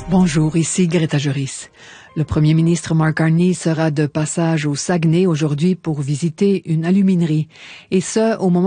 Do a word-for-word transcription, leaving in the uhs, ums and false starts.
Bonjour, ici Greta Joris. Le premier ministre Mark Carney sera de passage au Saguenay aujourd'hui pour visiter une aluminerie, et ce, au moment